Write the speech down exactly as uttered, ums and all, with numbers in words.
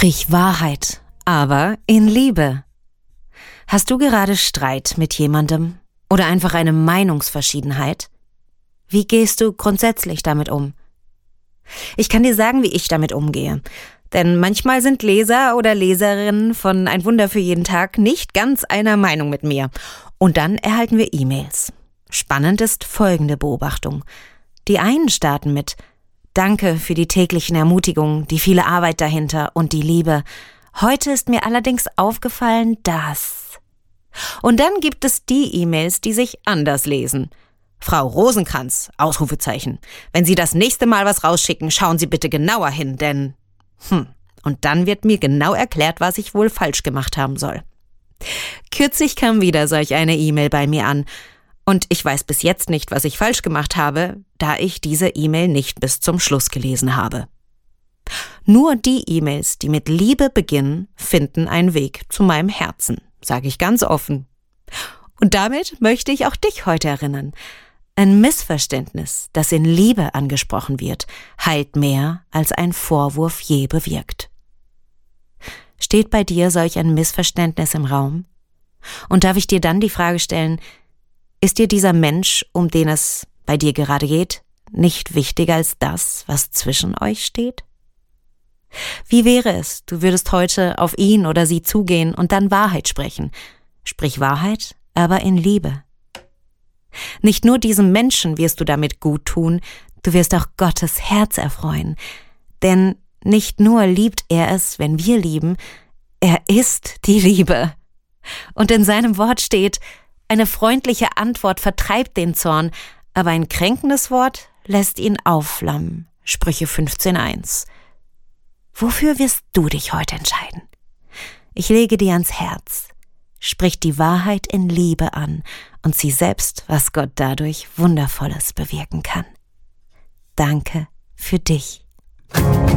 Sprich Wahrheit, aber in Liebe. Hast du gerade Streit mit jemandem oder einfach eine Meinungsverschiedenheit? Wie gehst du grundsätzlich damit um? Ich kann dir sagen, wie ich damit umgehe. Denn manchmal sind Leser oder Leserinnen von Ein Wunder für jeden Tag nicht ganz einer Meinung mit mir. Und dann erhalten wir E-Mails. Spannend ist folgende Beobachtung. Die einen starten mit: Danke für die täglichen Ermutigungen, die viele Arbeit dahinter und die Liebe. Heute ist mir allerdings aufgefallen, dass... Und dann gibt es die E-Mails, die sich anders lesen. Frau Rosenkranz, Ausrufezeichen. Wenn Sie das nächste Mal was rausschicken, schauen Sie bitte genauer hin, denn... Hm, und dann wird mir genau erklärt, was ich wohl falsch gemacht haben soll. Kürzlich kam wieder solch eine E-Mail bei mir an. Und ich weiß bis jetzt nicht, was ich falsch gemacht habe, da ich diese E-Mail nicht bis zum Schluss gelesen habe. Nur die E-Mails, die mit Liebe beginnen, finden einen Weg zu meinem Herzen, sage ich ganz offen. Und damit möchte ich auch dich heute erinnern. Ein Missverständnis, das in Liebe angesprochen wird, heilt mehr, als ein Vorwurf je bewirkt. Steht bei dir solch ein Missverständnis im Raum? Und darf ich dir dann die Frage stellen: Ist dir dieser Mensch, um den es bei dir gerade geht, nicht wichtiger als das, was zwischen euch steht? Wie wäre es, du würdest heute auf ihn oder sie zugehen und dann Wahrheit sprechen? Sprich Wahrheit, aber in Liebe. Nicht nur diesem Menschen wirst du damit gut tun, du wirst auch Gottes Herz erfreuen. Denn nicht nur liebt er es, wenn wir lieben, er ist die Liebe. Und in seinem Wort steht: Eine freundliche Antwort vertreibt den Zorn, aber ein kränkendes Wort lässt ihn aufflammen. Sprüche fünfzehn eins. Wofür wirst du dich heute entscheiden? Ich lege dir ans Herz. Sprich die Wahrheit in Liebe an und sieh selbst, was Gott dadurch Wundervolles bewirken kann. Danke für dich.